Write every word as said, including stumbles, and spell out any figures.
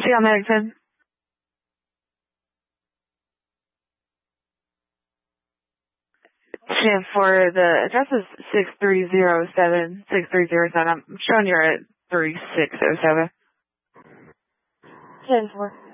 Taxi on Medicine. Chip, for the address is six three zero seven, six three zero seven. I'm showing you're at three six zero seven. ten four.